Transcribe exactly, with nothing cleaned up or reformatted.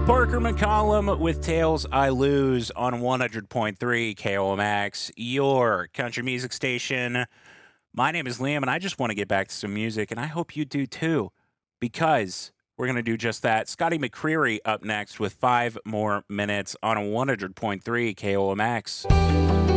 Parker McCollum with Tales I Lose on one hundred point three K O M X, your country music station. My name is Liam, and I just want to get back to some music, and I hope you do too, because we're going to do just that. Scotty McCreery up next with five more minutes on one hundred point three K O M X.